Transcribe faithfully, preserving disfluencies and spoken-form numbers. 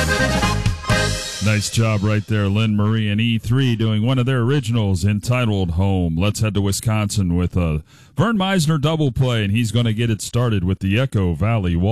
Nice job right there, Lynn Marie and E three doing one of their originals entitled Home. Let's head to Wisconsin with a Vern Meisner double play, and he's going to get it started with the Echo Valley Waltz.